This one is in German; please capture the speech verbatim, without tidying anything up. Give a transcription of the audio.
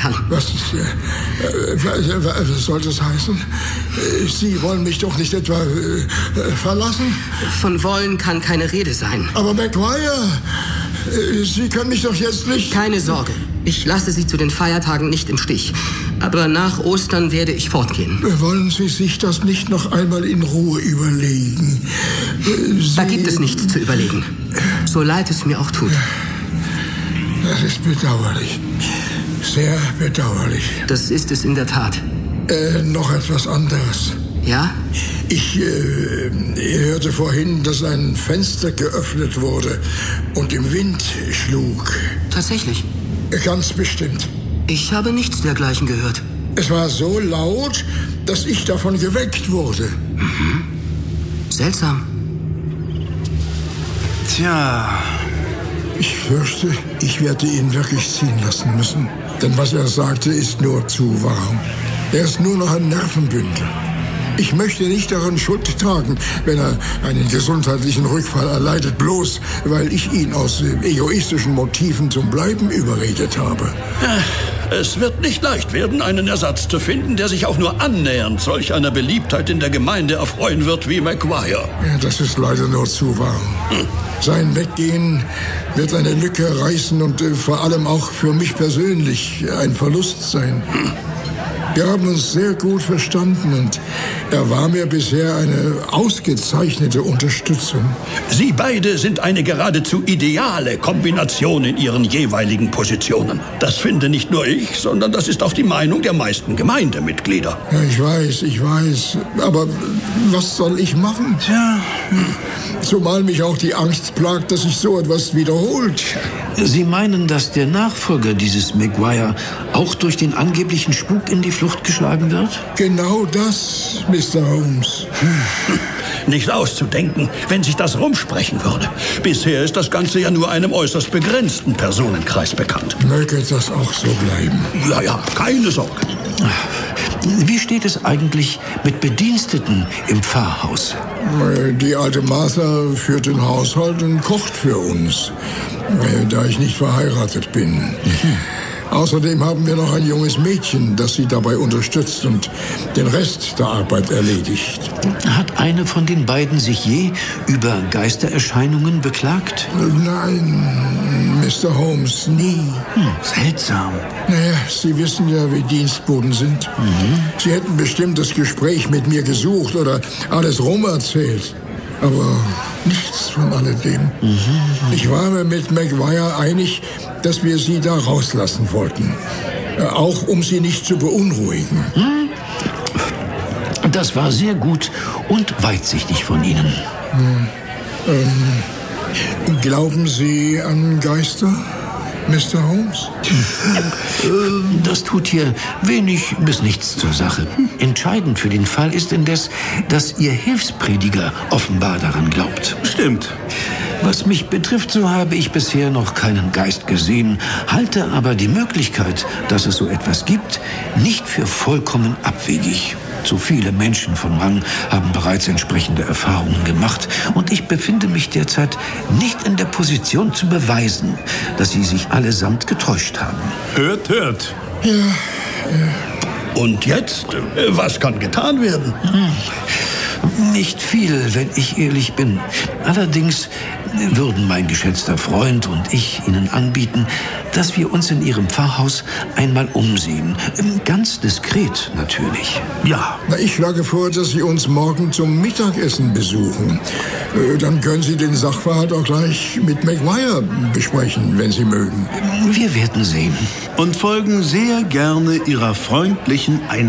kann. Was, äh, was soll das heißen? Sie wollen mich doch nicht etwa äh, verlassen? Von wollen kann keine Rede sein. Aber Maguire, äh, Sie können mich doch jetzt nicht... Keine Sorge, ich lasse Sie zu den Feiertagen nicht im Stich. Aber nach Ostern werde ich fortgehen. Wollen Sie sich das nicht noch einmal in Ruhe überlegen? Sie... Da gibt es nichts zu überlegen. So leid es mir auch tut. Das ist bedauerlich. Sehr bedauerlich. Das ist es in der Tat. Äh, noch etwas anderes. Ja? Ich äh, hörte vorhin, dass ein Fenster geöffnet wurde und im Wind schlug. Tatsächlich? Ganz bestimmt. Ich habe nichts dergleichen gehört. Es war so laut, dass ich davon geweckt wurde. Mhm. Seltsam. Tja... Ich fürchte, ich werde ihn wirklich ziehen lassen müssen. Denn was er sagte, ist nur zu wahr. Er ist nur noch ein Nervenbündel. Ich möchte nicht daran Schuld tragen, wenn er einen gesundheitlichen Rückfall erleidet, bloß weil ich ihn aus egoistischen Motiven zum Bleiben überredet habe. Es wird nicht leicht werden, einen Ersatz zu finden, der sich auch nur annähernd solch einer Beliebtheit in der Gemeinde erfreuen wird wie Maguire. Ja, das ist leider nur zu wahr. Hm. Sein Weggehen wird eine Lücke reißen und äh, vor allem auch für mich persönlich ein Verlust sein. Hm. Wir haben uns sehr gut verstanden und er war mir bisher eine ausgezeichnete Unterstützung. Sie beide sind eine geradezu ideale Kombination in ihren jeweiligen Positionen. Das finde nicht nur ich, sondern das ist auch die Meinung der meisten Gemeindemitglieder. Ja, ich weiß, ich weiß. Aber was soll ich machen? Tja. Zumal mich auch die Angst plagt, dass sich so etwas wiederholt. Sie meinen, dass der Nachfolger dieses Maguire auch durch den angeblichen Spuk in die Flucht geschlagen wird? Genau das, Mister Holmes. Hm. Nicht auszudenken, wenn sich das rumsprechen würde. Bisher ist das Ganze ja nur einem äußerst begrenzten Personenkreis bekannt. Möge das auch so bleiben. Ja, ja, keine Sorge. Wie steht es eigentlich mit Bediensteten im Pfarrhaus? Die alte Martha führt den Haushalt und kocht für uns, da ich nicht verheiratet bin. Mhm. Außerdem haben wir noch ein junges Mädchen, das sie dabei unterstützt und den Rest der Arbeit erledigt. Hat eine von den beiden sich je über Geistererscheinungen beklagt? Nein, Mister Holmes, nie. Hm, seltsam. Naja, Sie wissen ja, wie Dienstboten sind. Mhm. Sie hätten bestimmt das Gespräch mit mir gesucht oder alles rumerzählt. Aber nichts von alledem. Mhm. Ich war mir mit Maguire einig, dass wir sie da rauslassen wollten. Auch um sie nicht zu beunruhigen. Hm? Das war sehr gut und weitsichtig von Ihnen. Hm. Ähm, glauben Sie an Geister, Mister Holmes? Das tut hier wenig bis nichts zur Sache. Entscheidend für den Fall ist indes, dass Ihr Hilfsprediger offenbar daran glaubt. Stimmt. Was mich betrifft, so habe ich bisher noch keinen Geist gesehen, halte aber die Möglichkeit, dass es so etwas gibt, nicht für vollkommen abwegig. Zu viele Menschen von Rang haben bereits entsprechende Erfahrungen gemacht und ich befinde mich derzeit nicht in der Position zu beweisen, dass sie sich allesamt getäuscht haben. Hört, hört. Ja, ja. Und jetzt? Was kann getan werden? Hm. Nicht viel, wenn ich ehrlich bin. Allerdings würden mein geschätzter Freund und ich Ihnen anbieten, dass wir uns in Ihrem Pfarrhaus einmal umsehen. Ganz diskret natürlich. Ja. Na, ich schlage vor, dass Sie uns morgen zum Mittagessen besuchen. Dann können Sie den Sachverhalt auch gleich mit Maguire besprechen, wenn Sie mögen. Wir werden sehen. Und folgen sehr gerne Ihrer freundlichen Einladung.